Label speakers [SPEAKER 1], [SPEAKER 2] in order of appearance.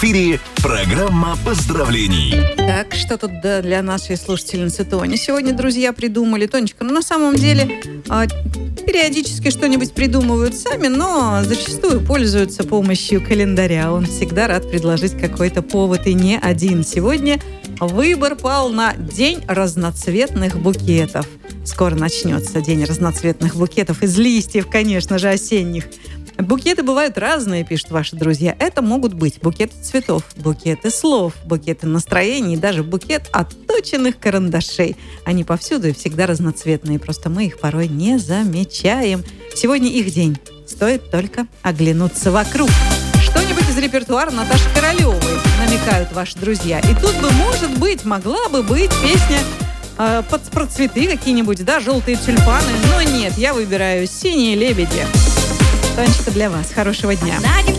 [SPEAKER 1] эфире программа поздравлений.
[SPEAKER 2] Так, что тут для нашей слушательницы Тони сегодня, друзья, придумали? Тонечка, на самом деле периодически что-нибудь придумывают сами, но зачастую пользуются помощью календаря. Он всегда рад предложить какой-то повод, и не один. Сегодня выбор пал на День разноцветных букетов. Скоро начнется День разноцветных букетов из листьев, конечно же, осенних. Букеты бывают разные, пишут ваши друзья. Это могут быть букеты цветов, букеты слов, букеты настроений, даже букет отточенных карандашей. Они повсюду и всегда разноцветные, просто мы их порой не замечаем. Сегодня их день. Стоит только оглянуться вокруг. Что-нибудь из репертуара Наташи Королевой, намекают ваши друзья. И тут бы, может быть, могла бы быть песня про цветы какие-нибудь, да, желтые тюльпаны. Но нет, я выбираю «Синие лебеди». Тонечка, для вас. Хорошего дня.